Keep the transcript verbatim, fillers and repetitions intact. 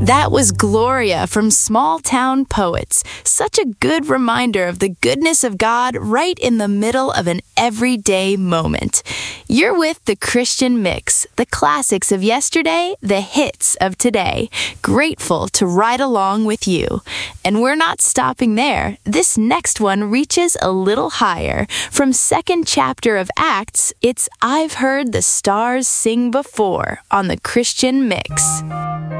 That was Gloria from Small Town Poets. Such a good reminder of the goodness of God right in the middle of an everyday moment. You're with the Christian Mix, the classics of yesterday, the hits of today. Grateful to ride along with you. And we're not stopping there. This next one reaches a little higher. From second chapter of Acts, it's I've Heard the Stars Sing Before on the Christian Mix.